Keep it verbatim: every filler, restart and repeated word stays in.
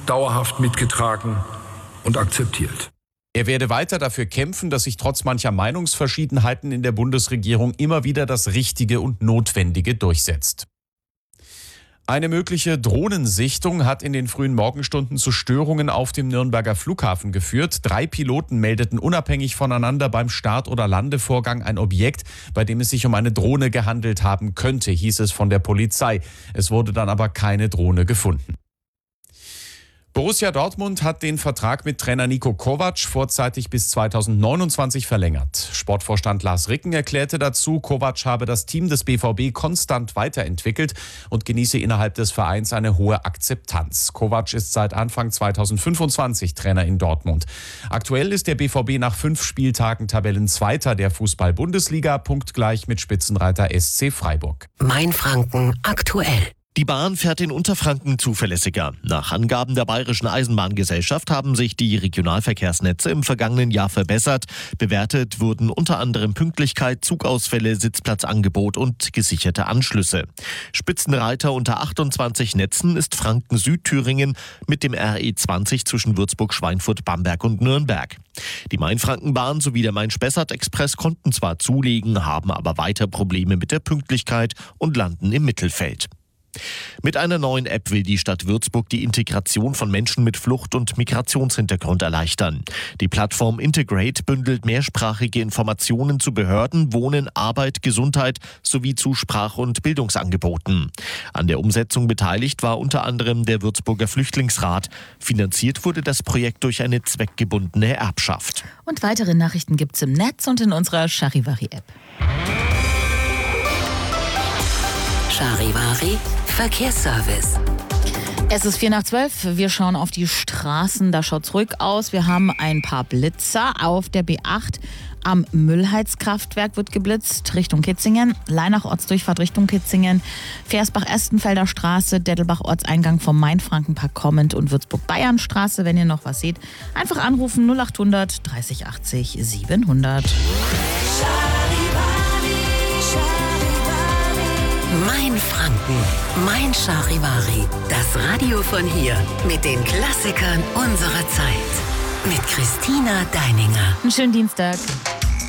dauerhaft mitgetragen und akzeptiert. Er werde weiter dafür kämpfen, dass sich trotz mancher Meinungsverschiedenheiten in der Bundesregierung immer wieder das Richtige und Notwendige durchsetzt. Eine mögliche Drohnensichtung hat in den frühen Morgenstunden zu Störungen auf dem Nürnberger Flughafen geführt. Drei Piloten meldeten unabhängig voneinander beim Start- oder Landevorgang ein Objekt, bei dem es sich um eine Drohne gehandelt haben könnte, hieß es von der Polizei. Es wurde dann aber keine Drohne gefunden. Borussia Dortmund hat den Vertrag mit Trainer Niko Kovac vorzeitig bis zweitausendneunundzwanzig verlängert. Sportvorstand Lars Ricken erklärte dazu, Kovac habe das Team des B V B konstant weiterentwickelt und genieße innerhalb des Vereins eine hohe Akzeptanz. Kovac ist seit Anfang zweitausendfünfundzwanzig Trainer in Dortmund. Aktuell ist der B V B nach fünf Spieltagen Tabellenzweiter der Fußball-Bundesliga, punktgleich mit Spitzenreiter S C Freiburg. Mainfranken aktuell. Die Bahn fährt in Unterfranken zuverlässiger. Nach Angaben der Bayerischen Eisenbahngesellschaft haben sich die Regionalverkehrsnetze im vergangenen Jahr verbessert. Bewertet wurden unter anderem Pünktlichkeit, Zugausfälle, Sitzplatzangebot und gesicherte Anschlüsse. Spitzenreiter unter achtundzwanzig Netzen ist Franken-Südthüringen mit dem R E zwanzig zwischen Würzburg, Schweinfurt, Bamberg und Nürnberg. Die Mainfrankenbahn sowie der Main-Spessart-Express konnten zwar zulegen, haben aber weiter Probleme mit der Pünktlichkeit und landen im Mittelfeld. Mit einer neuen App will die Stadt Würzburg die Integration von Menschen mit Flucht- und Migrationshintergrund erleichtern. Die Plattform Integrate bündelt mehrsprachige Informationen zu Behörden, Wohnen, Arbeit, Gesundheit sowie zu Sprach- und Bildungsangeboten. An der Umsetzung beteiligt war unter anderem der Würzburger Flüchtlingsrat. Finanziert wurde das Projekt durch eine zweckgebundene Erbschaft. Und weitere Nachrichten gibt's im Netz und in unserer Charivari-App. Charivari Verkehrsservice. Es ist vier nach zwölf. Wir schauen auf die Straßen. Da schaut's ruhig aus. Wir haben ein paar Blitzer auf der B acht. Am Müllheizkraftwerk wird geblitzt, Richtung Kitzingen. Leinach Ortsdurchfahrt Richtung Kitzingen. Versbach-Estenfelder Straße, Dettelbach Ortseingang vom Mainfrankenpark kommend und Würzburg-Bayern-Straße. Wenn ihr noch was seht, einfach anrufen null achthundert dreißig achtzig siebenhundert. Mein Franken, mein Charivari. Das Radio von hier mit den Klassikern unserer Zeit. Mit Christina Deininger. Einen schönen Dienstag.